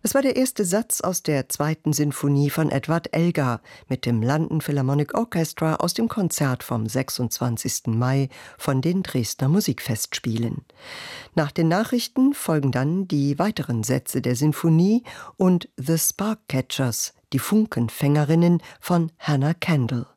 Es war der erste Satz aus der zweiten Sinfonie von Edward Elgar mit dem London Philharmonic Orchestra aus dem Konzert vom 26. Mai von den Dresdner Musikfestspielen. Nach den Nachrichten folgen dann die weiteren Sätze der Sinfonie und The Sparkcatchers, die Funkenfängerinnen von Hannah Kendall.